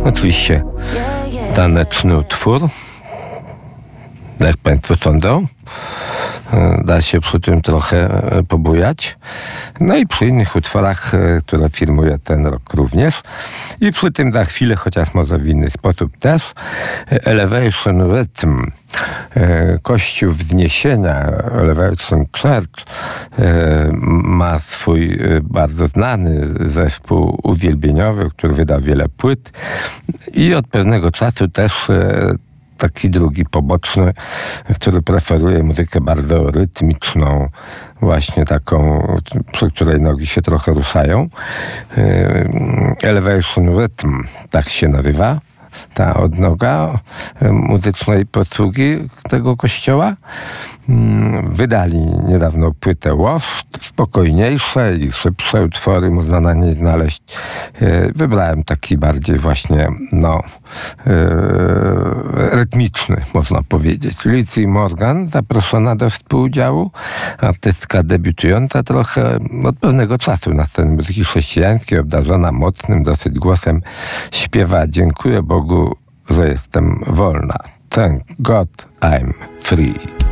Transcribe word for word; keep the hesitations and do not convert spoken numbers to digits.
Oczywiście taneczny utwór, jak Państwo sądzą. Da się przy tym trochę pobujać. No i przy innych utworach, które filmuje ten rok również. I przy tym za chwilę, chociaż może w inny sposób też, Elevation Rhythm, Kościół Wzniesienia, Elevation Church, ma swój bardzo znany zespół uwielbieniowy, który wydał wiele płyt i od pewnego czasu też taki drugi poboczny, który preferuje muzykę bardzo rytmiczną, właśnie taką, przy której nogi się trochę ruszają. Elevation Rhythm, tak się nazywa ta odnoga muzycznej posługi tego kościoła. Wydali niedawno płytę Lost, spokojniejsze i szybsze utwory można na niej znaleźć. Wybrałem taki bardziej właśnie, no, rytmiczny, można powiedzieć. Lizzie Morgan zaproszona do współudziału, artystka debiutująca trochę od pewnego czasu na scenie muzyki chrześcijańskiej, obdarzona mocnym dosyć głosem, śpiewa: dziękuję Bogu, że jestem wolna. Thank God I'm free.